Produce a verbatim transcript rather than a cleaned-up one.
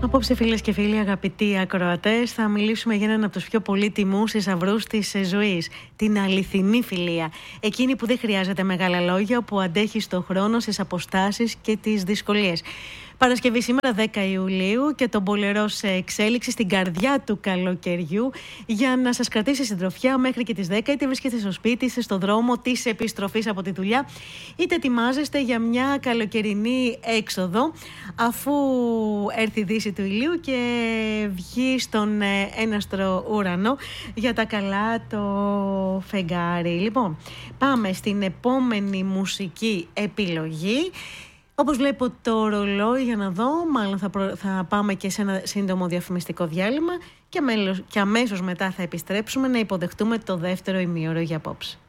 Απόψε, φίλες και φίλοι, αγαπητοί ακροατές, θα μιλήσουμε για έναν από τους πιο πολύτιμους θησαυρούς της ζωής. Την αληθινή φιλία. Εκείνη που δεν χρειάζεται μεγάλα λόγια, που αντέχει στον χρόνο, στις αποστάσεις και τις δυσκολίες. Παρασκευή σήμερα δέκα Ιουλίου και τον Μπολερό σε εξέλιξη στην καρδιά του καλοκαιριού για να σας κρατήσει συντροφιά μέχρι και τις δέκα, είτε βρίσκεστε στο σπίτι, είτε στον δρόμο της επιστροφής από τη δουλειά, είτε ετοιμάζεστε για μια καλοκαιρινή έξοδο αφού έρθει η δύση του ηλίου και βγει στον έναστρο ουρανό για τα καλά το φεγγάρι. Λοιπόν, πάμε στην επόμενη μουσική επιλογή. Όπως βλέπω το ρολόι για να δω, μάλλον θα, προ... θα πάμε και σε ένα σύντομο διαφημιστικό διάλειμμα και, μέλος... και αμέσως μετά θα επιστρέψουμε να υποδεχτούμε το δεύτερο ημίωρο για απόψε.